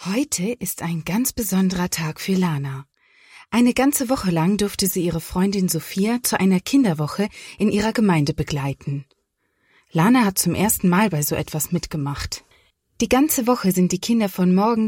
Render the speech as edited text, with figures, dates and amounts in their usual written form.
Heute ist ein ganz besonderer Tag für Lana. Eine ganze Woche lang durfte sie ihre Freundin Sophia zu einer Kinderwoche in ihrer Gemeinde begleiten. Lana hat zum ersten Mal bei so etwas mitgemacht. Die ganze Woche sind die Kinder von morgens